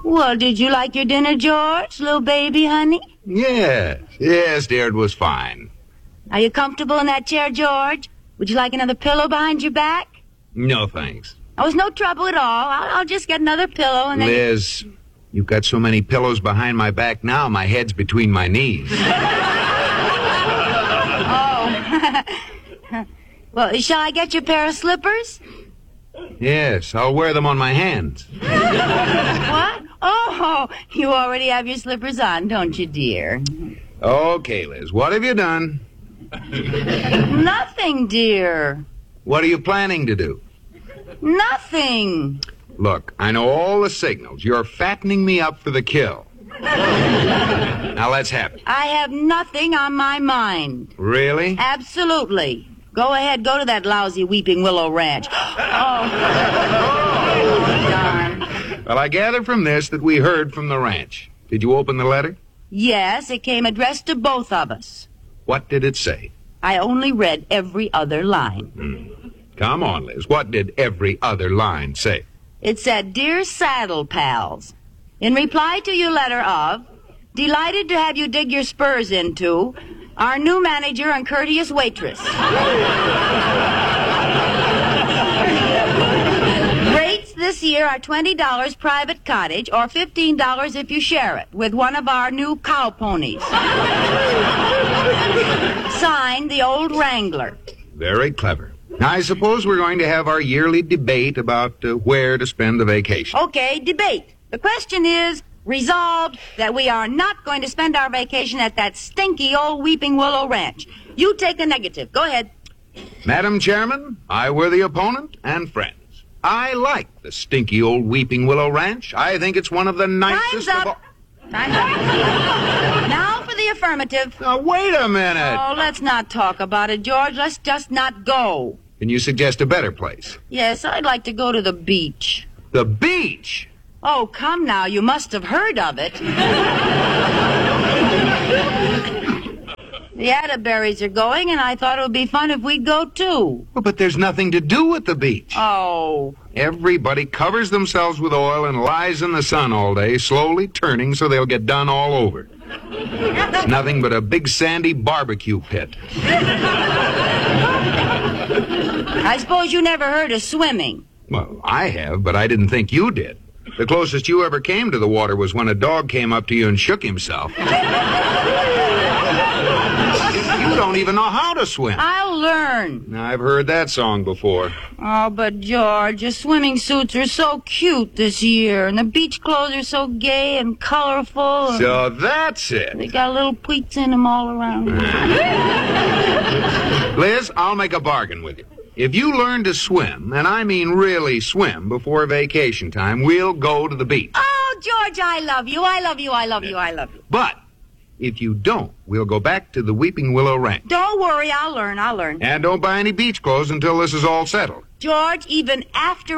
Well, did you like your dinner, George? Little baby, honey? Yes, dear, it was fine. Are you comfortable in that chair, George? Would you like another pillow behind your back? No, thanks. Oh, it's no trouble at all. I'll just get another pillow and then... Liz, you've got so many pillows behind my back now, my head's between my knees. Oh. Well, shall I get you a pair of slippers? Yes, I'll wear them on my hands. What? Oh, you already have your slippers on, don't you, dear? Okay, Liz, what have you done? Nothing, dear. What are you planning to do? Nothing. Look, I know all the signals. You're fattening me up for the kill. Now let's have it. I have nothing on my mind. Really? Absolutely. Go ahead, go to that lousy Weeping Willow Ranch. Oh, darn. Well, I gather from this that we heard from the ranch. Did you open the letter? Yes, it came addressed to both of us. What did it say? I only read every other line. Come on, Liz. What did every other line say? It said, Dear Saddle Pals, in reply to your letter of, delighted to have you dig your spurs into, our new manager and courteous waitress. Rates this year are $20 private cottage or $15 if you share it with one of our new cow ponies. Signed, the Old Wrangler. Very clever. Now, I suppose we're going to have our yearly debate about where to spend the vacation. Okay, debate. The question is, resolved that we are not going to spend our vacation at that stinky old Weeping Willow Ranch. You take the negative. Go ahead. Madam Chairman, I were the opponent and friends. I like the stinky old Weeping Willow Ranch. I think it's one of the nicest Time's of all... up. Time's up. Now for the affirmative. Now, wait a minute. Oh, let's not talk about it, George. Let's just not go. Can you suggest a better place? Yes, I'd like to go to the beach. The beach? Oh, come now. You must have heard of it. The Atterberries are going, and I thought it would be fun if we'd go, too. Well, but there's nothing to do at the beach. Oh. Everybody covers themselves with oil and lies in the sun all day, slowly turning so they'll get done all over. It's nothing but a big sandy barbecue pit. I suppose you never heard of swimming. Well, I have, but I didn't think you did. The closest you ever came to the water was when a dog came up to you and shook himself. You don't even know how to swim. I'll learn. I've heard that song before. Oh, but George, your swimming suits are so cute this year, and the beach clothes are so gay and colorful. And So that's it. they got little pleats in them all around. Liz, I'll make a bargain with you. If you learn to swim, and I mean really swim, before vacation time, we'll go to the beach. Oh, George, I love you. I love you. I love you. I love you. But if you don't, we'll go back to the Weeping Willow Ranch. Don't worry. I'll learn. I'll learn. And don't buy any beach clothes until this is all settled. George, even after